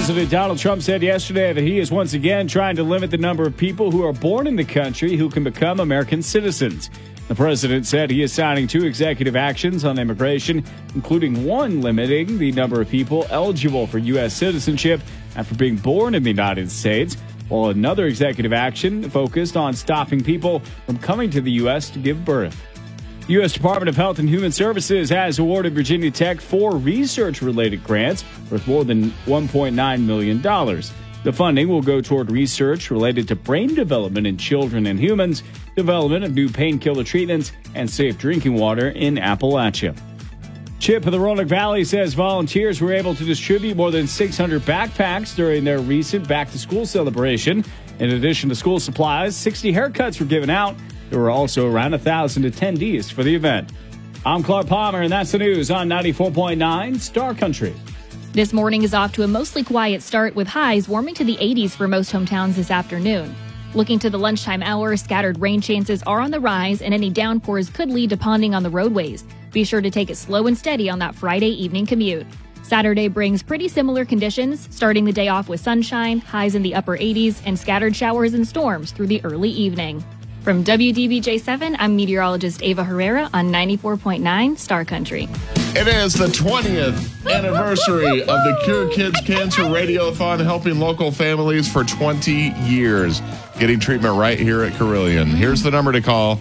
President Donald Trump said yesterday that he is once again trying to limit the number of people who are born in the country who can become American citizens. The president said he is signing 2 executive actions on immigration, including one limiting the number of people eligible for U.S. citizenship after being born in the United States, while another executive action focused on stopping people from coming to the U.S. to give birth. The U.S. Department of Health and Human Services has awarded Virginia Tech 4 research-related grants worth more than $1.9 million. The funding will go toward research related to brain development in children and humans, development of new painkiller treatments, and safe drinking water in Appalachia. Chip of the Roanoke Valley says volunteers were able to distribute more than 600 backpacks during their recent back-to-school celebration. In addition to school supplies, 60 haircuts were given out. There were also around 1,000 attendees for the event. I'm Clark Palmer, and that's the news on 94.9 Star Country. This morning is off to a mostly quiet start with highs warming to the 80s for most hometowns this afternoon. Looking to the lunchtime hour, scattered rain chances are on the rise, and any downpours could lead to ponding on the roadways. Be sure to take it slow and steady on that Friday evening commute. Saturday brings pretty similar conditions, starting the day off with sunshine, highs in the upper 80s, and scattered showers and storms through the early evening. From WDBJ7, I'm meteorologist Ava Herrera on 94.9 Star Country. It is the 20th anniversary of the Cure Kids Cancer Radiothon, helping local families for 20 years, getting treatment right here at Carilion. Here's the number to call,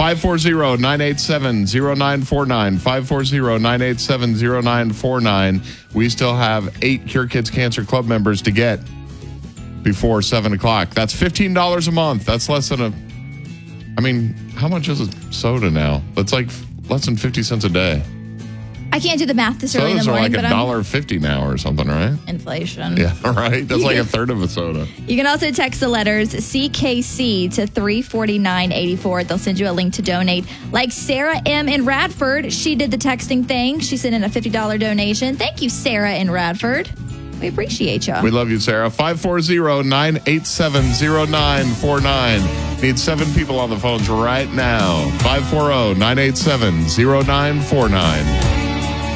540-987-0949, 540-987-0949. We still have 8 Cure Kids Cancer Club members to get before 7 o'clock. That's $15 a month. That's less than how much is a soda now? That's like less than 50 cents a day. I can't do the math this early in the morning, but $1.50 now or something, right? Inflation. Yeah, right. That's like a third of a soda. You can also text the letters CKC to 34984. They'll send you a link to donate. Like Sarah M. in Radford, she did the texting thing. She sent in a $50 donation. Thank you, Sarah in Radford. We appreciate you. We love you, Sarah. 540-987-0949. Need 7 people on the phones right now. 540-987-0949.